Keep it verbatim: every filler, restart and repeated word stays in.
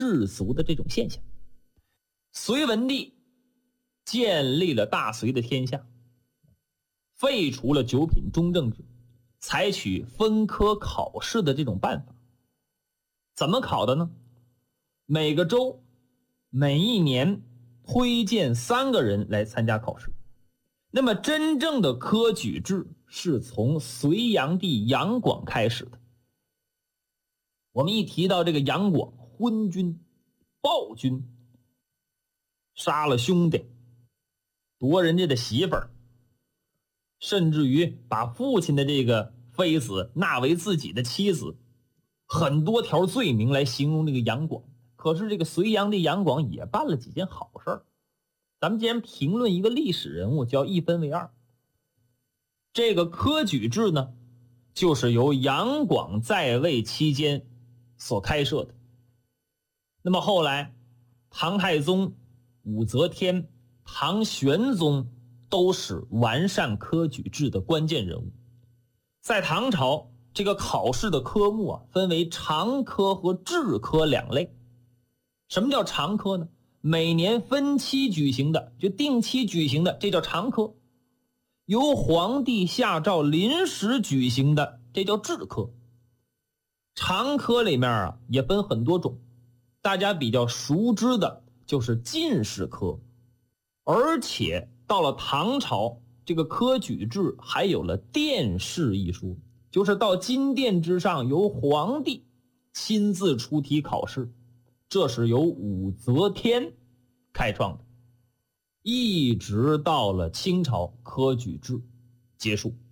世俗的这种现象。隋文帝建立了大隋的天下，废除了九品中正制，采取分科考试的这种办法。怎么考的呢？每个州每一年推荐三个人来参加考试。那么真正的科举制是从隋炀帝杨广开始的。我们一提到这个杨广，昏君、暴君，杀了兄弟，夺人家的媳妇儿，甚至于把父亲的这个妃子纳为自己的妻子，很多条罪名来形容这个杨广。可是这个隋炀帝杨广也办了几件好事儿。咱们既然评论一个历史人物，就要一分为二。这个科举制呢，就是由杨广在位期间所开设的。那么后来唐太宗、武则天、唐玄宗都是完善科举制的关键人物。在唐朝，这个考试的科目啊，分为常科和制科两类。什么叫常科呢？每年分期举行的，就定期举行的，这叫常科。由皇帝下诏临时举行的，这叫制科。常科里面啊也分很多种，大家比较熟知的就是进士科。而且到了唐朝，这个科举制还有了殿试一说，就是到金殿之上由皇帝亲自出题考试，这是由武则天开创的。一直到了清朝，科举制结束。